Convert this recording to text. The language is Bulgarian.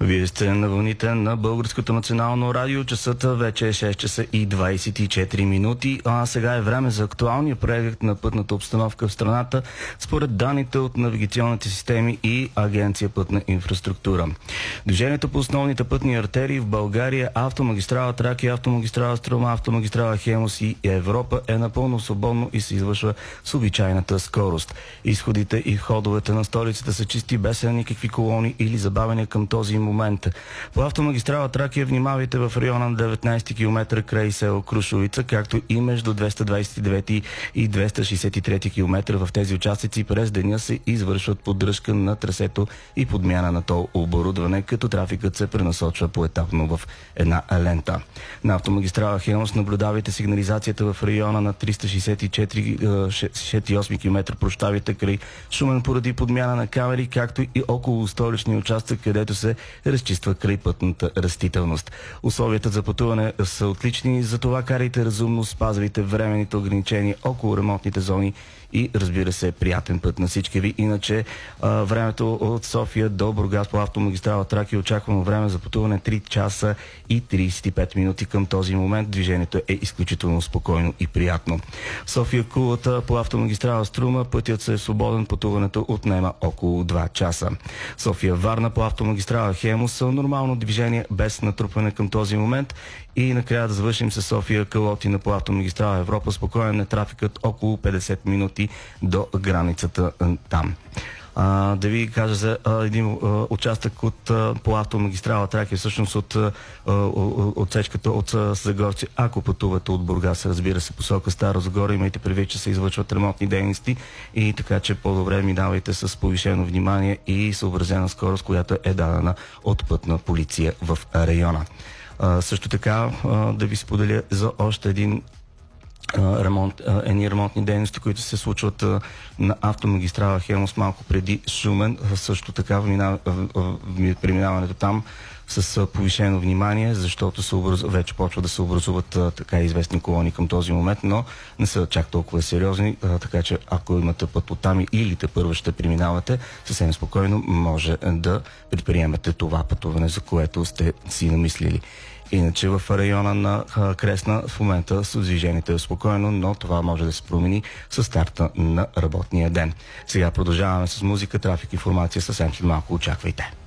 Вие сте на вълните на Българското национално радио. Часът вече е 6 часа и 24 минути. А сега е време за актуалния преглед на пътната обстановка в страната според данните от навигационните системи и Агенция пътна инфраструктура. Движението по основните пътни артерии в България, автомагистрала Тракия, автомагистрала Струма, автомагистрала Хемус и Европа е напълно свободно и се извършва с обичайната скорост. Изходите и входовете на столицата са чисти, без никакви колони или забавяния към този момент. По автомагистрала Тракия внимавайте в района на 19 км край село Крушовица, както и между 229 и 263 км. В тези участъци през деня се извършват поддръжка на трасето и подмяна на тол оборудване, като трафикът се пренасочва поетапно в една лента. На автомагистрала Хемус наблюдавайте сигнализацията в района на 364-68 км, прощавайте край Шумен поради подмяна на камери, както и около столичния участък, където се разчиства крайпътната растителност. Условията за пътуване са отлични, затова карайте разумно, спазвайте временните ограничения около ремонтните зони и, разбира се, приятен път на всички ви. Иначе времето от София до Бургас по автомагистрала Тракия очаквано време за пътуване 3 часа и 35 минути. Към този момент движението е изключително спокойно и приятно. София Кулата по автомагистрала Струма пътят се е свободен, пътуването отнема около 2 часа. София Варна по автомагистрала Хемус са нормално движение без натрупване към този момент. И накрая да завършим с София Калотина по автомагистрала Европа. Спокоен е трафикът около 50 минути до границата там. Да ви кажа за един участък по автомагистрала Тракия, всъщност от отсечката от Загорци. Ако пътувате от Бургас, разбира се, посока Старо Загоре, имайте предвид, че се извършват ремонтни дейности и така, че по-добре минавайте с повишено внимание и съобразена скорост, която е дадена от пътна полиция в района. Също така да ви споделя за още един едни ремонтни дейности, които се случват на автомагистрала Хемус малко преди Шумен. Също така преминаването там с повишено внимание, защото вече почва да се образуват така известни колони към този момент, но не са чак толкова сериозни, така че ако имате път оттам или тепърва ще преминавате, съвсем спокойно може да предприемете това пътуване, за което сте си намислили. Иначе в района на Кресна в момента движението е спокойно, но това може да се промени с старта на работния ден. Сега продължаваме с музика, трафик, информация, съвсем след малко очаквайте.